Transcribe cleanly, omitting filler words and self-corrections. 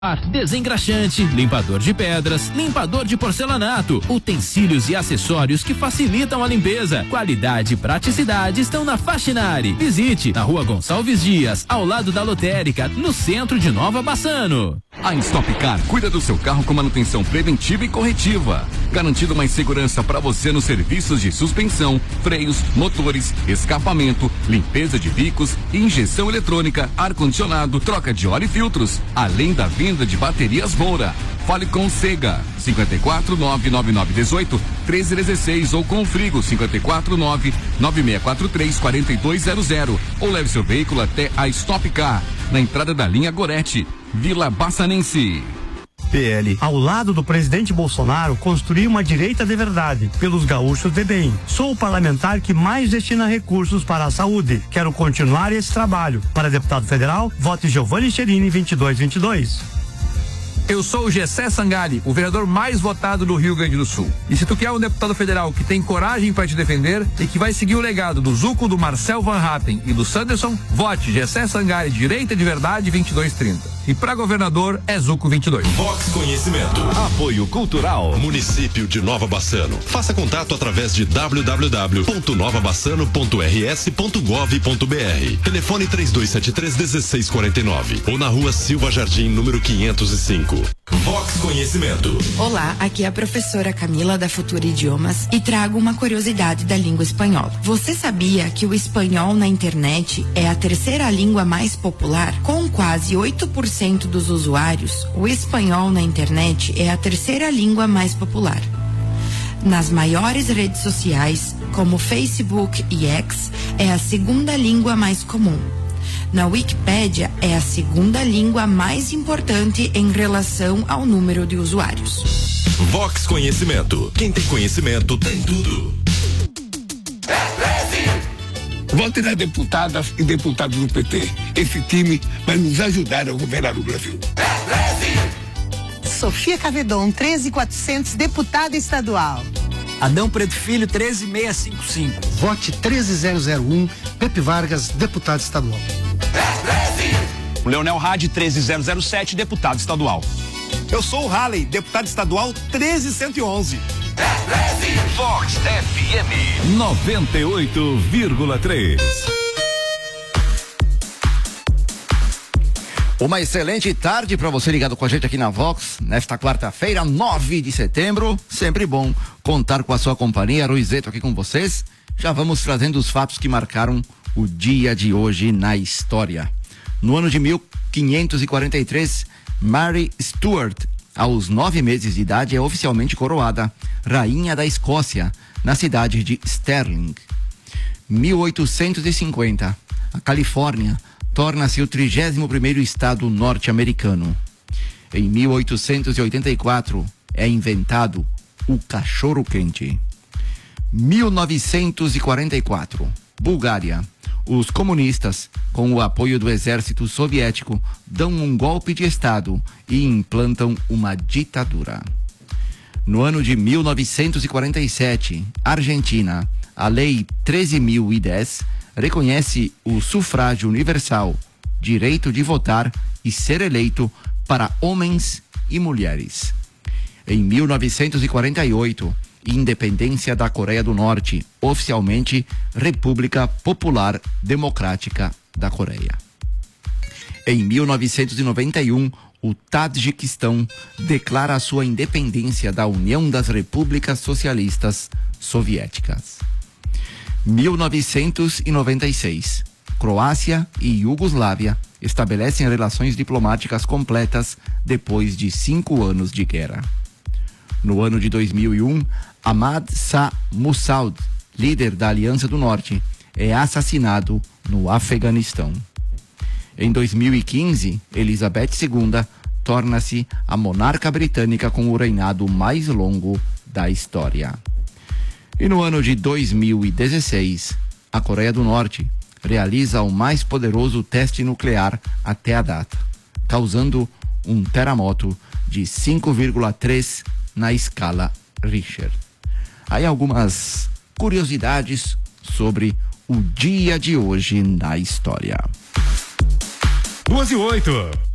Desengraxante, limpador de pedras, limpador de porcelanato, utensílios e acessórios que facilitam a limpeza. Qualidade e praticidade estão na Faxinari. Visite na Rua Gonçalves Dias, ao lado da lotérica, no centro de Nova Bassano. A Stop Car cuida do seu carro com manutenção preventiva e corretiva, garantindo mais segurança para você nos serviços de suspensão, freios, motores, escapamento, limpeza de bicos, injeção eletrônica, ar-condicionado, troca de óleo e filtros, além da venda de baterias Moura. Fale com Sega 54 99918 1316 ou com Frigo 54 9643 4200 ou leve seu veículo até a Stop Car na entrada da linha Gorete, Vila Bassanense. PL. Ao lado do presidente Bolsonaro, construir uma direita de verdade, pelos gaúchos de bem. Sou o parlamentar que mais destina recursos para a saúde. Quero continuar esse trabalho. Para deputado federal, vote Giovanni Cherini 2222. Eu sou o Gessé Sangali, o vereador mais votado do Rio Grande do Sul. E se tu quer um deputado federal que tem coragem para te defender e que vai seguir o legado do Zuco, do Marcel Van Hatten e do Sanderson, vote Gessé Sangali, direita de verdade 2230. E para governador é Zuco 22. Vox Conhecimento. Apoio Cultural. Município de Nova Bassano. Faça contato através de www.novabassano.rs.gov.br. Telefone 3273-1649 ou na Rua Silva Jardim, número 505. Vox Conhecimento. Olá, aqui é a professora Camila da Futura Idiomas e trago uma curiosidade da língua espanhola. Você sabia que o espanhol na internet é a terceira língua mais popular? Com quase 8% dos usuários, o espanhol na internet é a terceira língua mais popular. Nas maiores redes sociais, como Facebook e X, é a segunda língua mais comum. Na Wikipédia, é a segunda língua mais importante em relação ao número de usuários. Vox Conhecimento. Quem tem conhecimento tem tudo. Vote nas deputadas e deputados do PT. Esse time vai nos ajudar a governar o Brasil. Sofia Cavedon, 13400, deputada estadual. Adão Preto Filho, 13655. Vote 13001, Pepe Vargas, deputado estadual. Leonel Hadi, 13007, deputado estadual. Eu sou o Halley, deputado estadual 13111. Vox FM 98,3. Uma excelente tarde para você ligado com a gente aqui na Vox, nesta quarta-feira, 9 de setembro. Sempre bom contar com a sua companhia. Ruizeto aqui com vocês. Já vamos trazendo os fatos que marcaram o dia de hoje na história. No ano de 1543, Mary Stuart, aos 9 meses de idade, é oficialmente coroada Rainha da Escócia, na cidade de Stirling. 1850, a Califórnia torna-se o 31º estado norte-americano. Em 1884, é inventado o cachorro-quente. 1944, Bulgária. Os comunistas, com o apoio do exército soviético, dão um golpe de estado e implantam uma ditadura. No ano de 1947, Argentina, a Lei 13.010 reconhece o sufrágio universal, direito de votar e ser eleito para homens e mulheres. Em 1948, independência da Coreia do Norte, oficialmente República Popular Democrática da Coreia. Em 1991, o Tajiquistão declara a sua independência da União das Repúblicas Socialistas Soviéticas. 1996, Croácia e Iugoslávia estabelecem relações diplomáticas completas depois de 5 anos de guerra. No ano de 2001, Ahmad Shah Massoud, líder da Aliança do Norte, é assassinado no Afeganistão. Em 2015, Elizabeth II torna-se a monarca britânica com o reinado mais longo da história. E no ano de 2016, a Coreia do Norte realiza o mais poderoso teste nuclear até a data, causando um terremoto de 5,3 na escala Richter. Aí algumas curiosidades sobre o dia de hoje na história. 2:08.